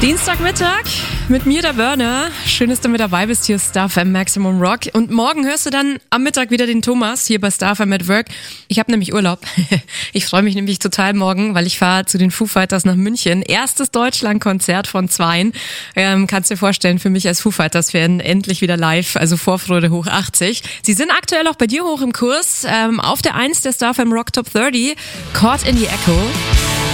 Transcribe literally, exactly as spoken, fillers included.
Dienstagmittag mit mir, der Burner. Schön, dass du mit dabei bist. Hier ist Star F M Maximum Rock. Und morgen hörst du dann am Mittag wieder den Thomas hier bei Star F M at Work. Ich habe nämlich Urlaub. Ich freue mich nämlich total morgen, weil ich fahre zu den Foo Fighters nach München. Erstes Deutschlandkonzert von zweien. Ähm, kannst dir vorstellen, für mich als Foo Fighters-Fan endlich wieder live. Also Vorfreude hoch achtzig. Sie sind aktuell auch bei dir hoch im Kurs. Ähm, auf der eins der Star F M Rock Top dreißig. Caught in the Echo.